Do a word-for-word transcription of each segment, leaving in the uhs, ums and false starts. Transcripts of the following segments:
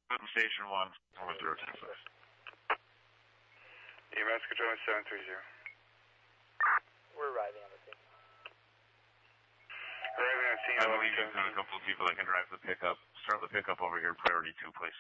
Station one, one zero two six. E M S control seven three zero. We're arriving on the scene. Arriving on scene. I believe you've got a couple of people that can drive the pickup. Start the pickup over here, priority two, please.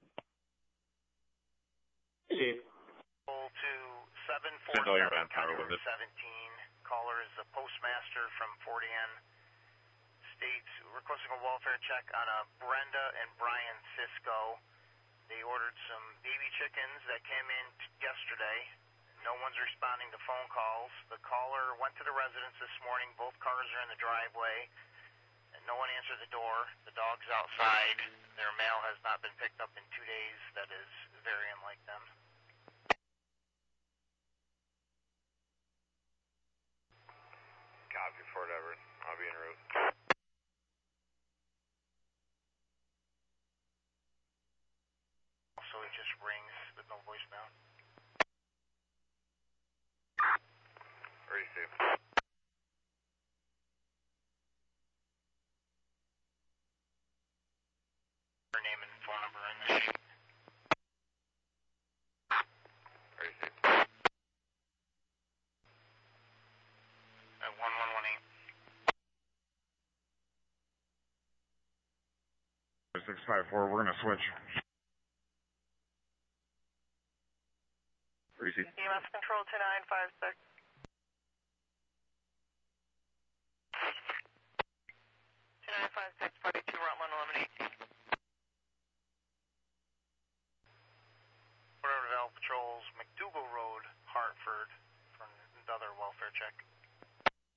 Chief. To seven four Send all your seven manpower with it. seventeen. Caller is the postmaster from Fort Ann. States requesting a welfare check on a Brenda and Brian Cisco. They ordered some baby chickens that came in t- yesterday. No one's responding to phone calls. The caller went to the residence this morning. Both cars are in the driveway. And no one answered the door. The dog's outside. Their mail has not been picked up in two days. That is very unlike them. Copy, Fort Everett. I'll be en route. Also, it just rings with no voicemail. Receive. Her name and phone number in the sheet. Receive. At one one one eight. six five four, we're going to switch. Receive. E M S control two nine five six. two nine five six, forty-two, Rutland eleven eighteen.